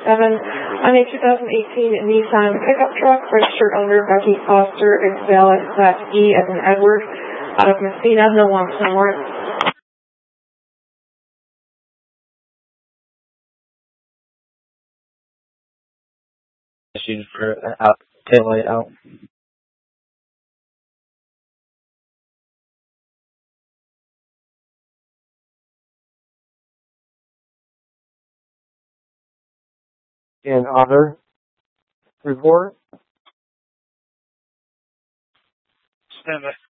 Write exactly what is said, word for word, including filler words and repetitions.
seven on a two thousand eighteen Nissan pickup truck registered under Becky Foster and valid Class E as in Edward out of Messina, no one somewhere. Issued for out, tail light out. And other report. Stand by.